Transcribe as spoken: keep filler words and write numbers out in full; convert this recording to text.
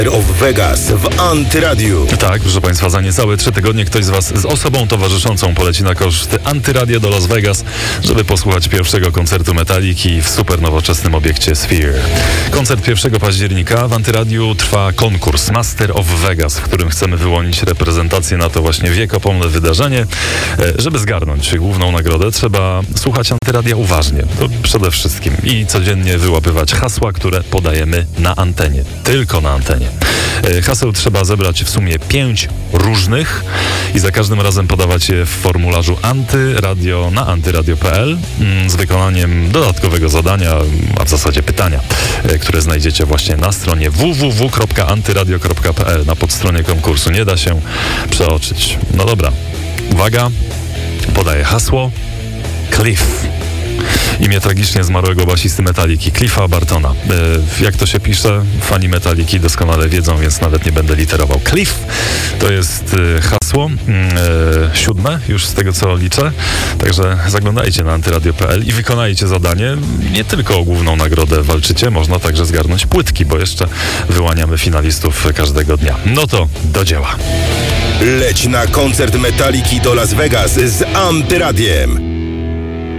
of Vegas w Antyradiu. Tak, proszę Państwa, za niecałe trzy tygodnie ktoś z Was z osobą towarzyszącą poleci na koszty Antyradia do Las Vegas, żeby posłuchać pierwszego koncertu Metaliki w super nowoczesnym obiekcie Sphere. Koncert pierwszego października w Antyradiu trwa konkurs Master of Vegas, w którym chcemy wyłonić reprezentację na to właśnie wiekopomne wydarzenie. Żeby zgarnąć główną nagrodę, trzeba słuchać Antyradia uważnie, to przede wszystkim, i codziennie wyłapywać hasła, które podajemy na antenie, tylko na antenie. Haseł trzeba zebrać w sumie pięć różnych i za każdym razem podawać je w formularzu antyradio na antyradio kropka p l z wykonaniem dodatkowego zadania, a w zasadzie pytania, które znajdziecie właśnie na stronie w w w kropka antyradio kropka p l na podstronie konkursu. Nie da się przeoczyć. No dobra, uwaga, podaję hasło Cliff. Imię tragicznie zmarłego basisty Metaliki, Cliffa Bartona. E, jak to się pisze, fani Metaliki doskonale wiedzą, więc nawet nie będę literował. Cliff to jest e, hasło e, siódme, już z tego co liczę. Także zaglądajcie na antyradio kropka p l i wykonajcie zadanie. Nie tylko o główną nagrodę walczycie, można także zgarnąć płytki, bo jeszcze wyłaniamy finalistów każdego dnia. No to do dzieła. Leć na koncert Metaliki do Las Vegas z Antyradiem.